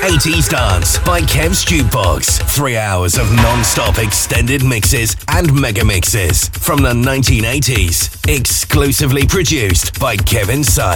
80s Dance by Kev's Jukebox. 3 hours of non-stop extended mixes and mega mixes from the 1980s. Exclusively produced by Kevin Sykes.